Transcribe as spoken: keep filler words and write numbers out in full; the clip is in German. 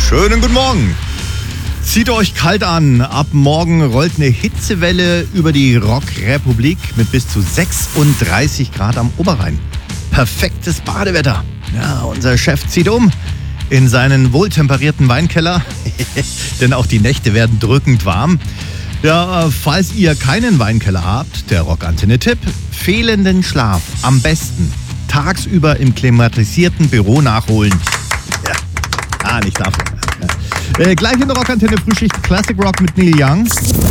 Schönen guten Morgen. Zieht euch kalt an. Ab morgen rollt eine Hitzewelle über die Rockrepublik mit bis zu sechsunddreißig Grad am Oberrhein. Perfektes Badewetter. Ja, unser Chef zieht um in seinen wohltemperierten Weinkeller, denn auch die Nächte werden drückend warm. Ja, falls ihr keinen Weinkeller habt, der Rockantenne-Tipp: fehlenden Schlaf am besten tagsüber im klimatisierten Büro nachholen. Ja, ah, nicht dafür. Äh, gleich in der Rockantenne Frühschicht Classic Rock mit Neil Young.